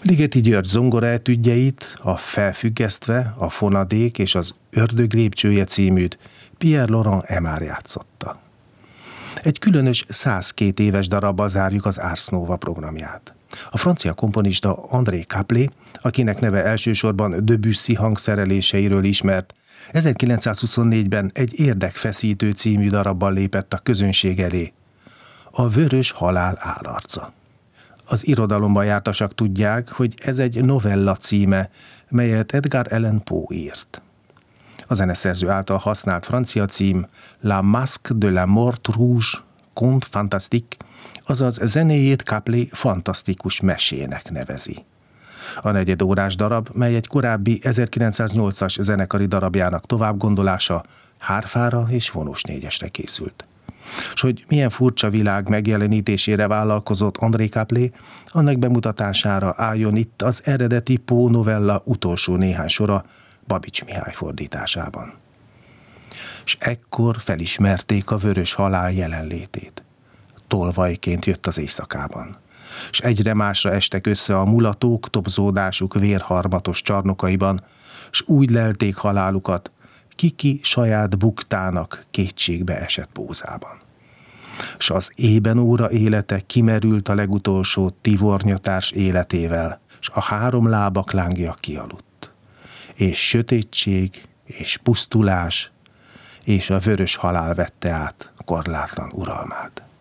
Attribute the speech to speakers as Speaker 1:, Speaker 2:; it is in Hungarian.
Speaker 1: Ligeti György zongoraetüdjeit, a Felfüggesztve, a Fonadék és az Ördög lépcsője címűt Pierre Laurent Aimard játszotta. Egy különös 102 éves darabbal zárjuk az Ars Nova programját. A francia komponista André Caplé, akinek neve elsősorban Debussy hangszereléseiről ismert, 1924-ben egy Érdekfeszítő című darabbal lépett a közönség elé. A Vörös halál álarca. Az irodalomban jártasak tudják, hogy ez egy novella címe, melyet Edgar Allan Poe írt. A zeneszerző által használt francia cím La Masque de la Mort Rouge, Conte Fantastique, azaz zenéjét Caplé fantasztikus mesének nevezi. A negyedórás darab, mely egy korábbi 1908-as zenekari darabjának továbbgondolása, hárfára és vonós négyesre készült. S hogy milyen furcsa világ megjelenítésére vállalkozott André Caplé, annak bemutatására álljon itt az eredeti Poe novella utolsó néhány sora Babits Mihály fordításában. S ekkor felismerték a vörös halál jelenlétét. Tolvajként jött az éjszakában, s egyre másra estek össze a mulatók tobzódásuk vérharmatos csarnokaiban, s úgy lelték halálukat, ki saját buktának kétségbe esett pózában. S az ében óra élete kimerült a legutolsó tivornyatárs életével, s a három lábak lángja kialudt. És sötétség, és pusztulás, és a vörös halál vette át korlátlan uralmát.